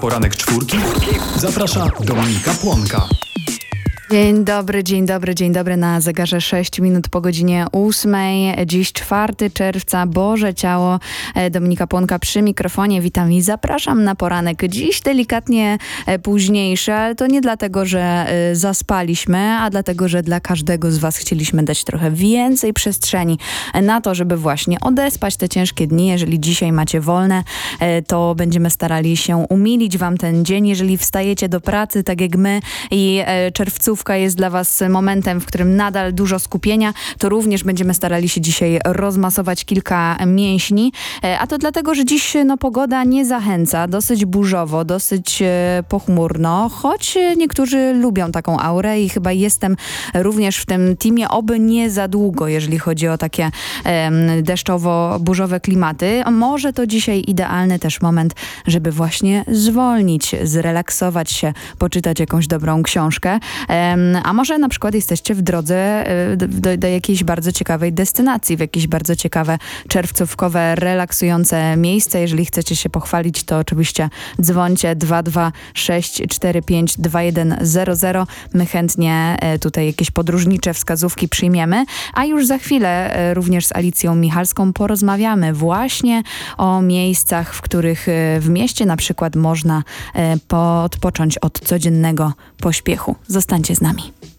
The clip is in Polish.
Poranek czwórki. Zaprasza Dominika Płonka. Dzień dobry. Na zegarze 6 minut po godzinie 8. Dziś 4 czerwca. Boże Ciało. Dominika Płonka przy mikrofonie. Witam i zapraszam na poranek. Dziś delikatnie późniejszy, ale to nie dlatego, że zaspaliśmy, a dlatego, że dla każdego z Was chcieliśmy dać trochę więcej przestrzeni na to, żeby właśnie odespać te ciężkie dni. Jeżeli dzisiaj macie wolne, to będziemy starali się umilić Wam ten dzień. Jeżeli wstajecie do pracy, tak jak my, i czerwcówka jest dla Was momentem, w którym nadal dużo skupienia, to również będziemy starali się dzisiaj rozmasować kilka mięśni. A to dlatego, że dziś pogoda nie zachęca. Dosyć burzowo, dosyć pochmurno, choć niektórzy lubią taką aurę i chyba jestem również w tym teamie, oby nie za długo, jeżeli chodzi o takie deszczowo-burzowe klimaty. Może to dzisiaj idealny też moment, żeby właśnie zwolnić, zrelaksować się, poczytać jakąś dobrą książkę. A może na przykład jesteście w drodze do jakiejś bardzo ciekawej destynacji, w jakieś bardzo ciekawe czerwcówkowe, relaksujące miejsce. Jeżeli chcecie się pochwalić, to oczywiście dzwońcie 22645 2100. My chętnie tutaj jakieś podróżnicze wskazówki przyjmiemy, a już za chwilę również z Alicją Michalską porozmawiamy właśnie o miejscach, w których w mieście na przykład można odpocząć od codziennego pośpiechu. Zostańcie z nami.